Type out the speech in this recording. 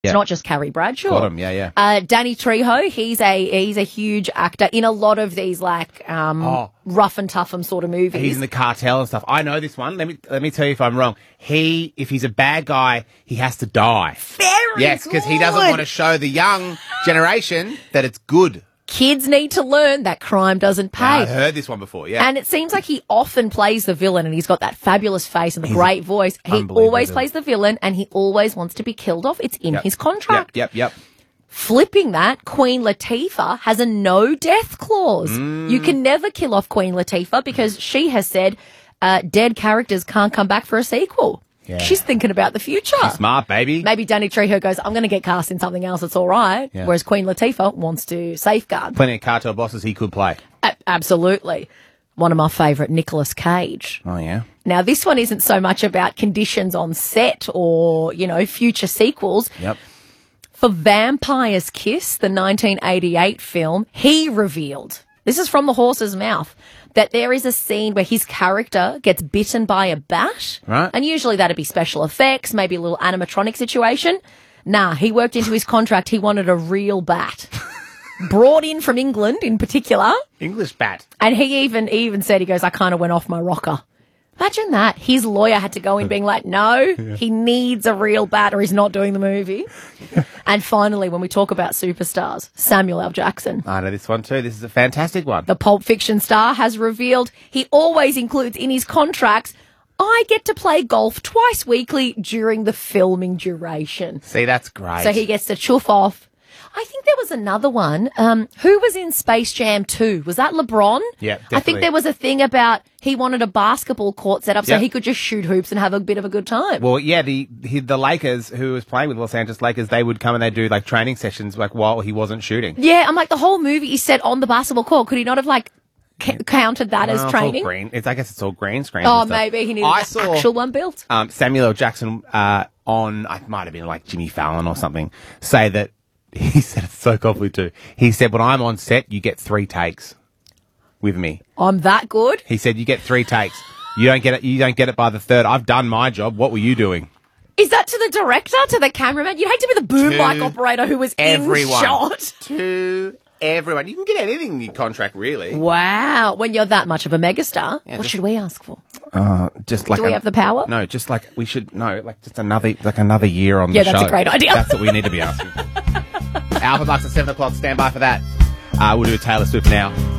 It's not just Carrie Bradshaw. Got him, yeah. Danny Trejo, he's a huge actor in a lot of these like rough and tough sort of movies. He's in the cartel and stuff. I know this one. Let me tell you if I'm wrong. If he's a bad guy, he has to die. Yes, because he doesn't want to show the young generation that it's good. Kids need to learn that crime doesn't pay. I heard this one before, yeah. And it seems like he often plays the villain, and he's got that fabulous face and the great voice. He always plays the villain, and he always wants to be killed off. It's in his contract. Yep. Flipping that, Queen Latifah has a no-death clause. You can never kill off Queen Latifah because she has said dead characters can't come back for a sequel. Yeah. She's thinking about the future. She's smart, baby. Maybe Danny Trejo goes, I'm going to get cast in something else that's all right, whereas Queen Latifah wants to safeguard. Plenty of cartel bosses he could play. Absolutely. One of my favourite, Nicolas Cage. Oh, yeah? Now, this one isn't so much about conditions on set or, future sequels. Yep. For Vampire's Kiss, the 1988 film, he revealed, this is from the horse's mouth, that there is a scene where his character gets bitten by a bat. Right. And usually that'd be special effects, maybe a little animatronic situation. Nah, he worked into his contract. He wanted a real bat. Brought in from England in particular. English bat. And he even said, he goes, I kind of went off my rocker. Imagine that. His lawyer had to go in being like, no, he needs a real bat or he's not doing the movie. And finally, when we talk about superstars, Samuel L. Jackson. I know this one too. This is a fantastic one. The Pulp Fiction star has revealed he always includes in his contracts, I get to play golf twice weekly during the filming duration. See, that's great. So he gets to chuff off. I think there was another one. Who was in Space Jam 2? Was that LeBron? Yeah, definitely. I think there was a thing about he wanted a basketball court set up so he could just shoot hoops and have a bit of a good time. Well, yeah, the Lakers, who was playing with Los Angeles Lakers, they would come and they'd do like training sessions like while he wasn't shooting. Yeah, I'm like, the whole movie is set on the basketball court. Could he not have like counted that as training? All green. I guess it's all green screen. Oh, maybe he needed an actual one built. Samuel L. Jackson on, it might have been like Jimmy Fallon or something, say that he said it so confidently too. He said, when I'm on set, you get 3 takes with me. I'm that good? He said, you get 3 takes. You don't get it by the 3rd. I've done my job. What were you doing? Is that to the director, to the cameraman? You'd hate to be the boom mic operator who was in shot. To everyone. You can get anything in your contract, really. Wow. When you're that much of a megastar, what should we ask for? Just like Do we have the power? No, just like we should. No, like just another year on the show. Yeah, that's a great idea. That's what we need to be asking. Alpha Bucks at 7 o'clock. Stand by for that. We'll do a Taylor Swift now.